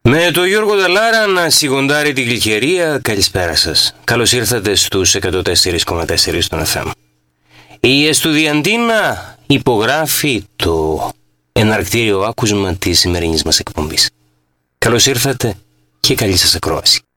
Με το Γιώργο Δελάρα να σιγοντάρει την γλυκερία, καλησπέρα σας. Καλώς ήρθατε στους 104,4 στον FM. Η Εστουδιαντίνα υπογράφει το εναρκτήριο άκουσμα της σημερινής μας εκπομπής. Καλώς ήρθατε και καλή σας ακρόαση.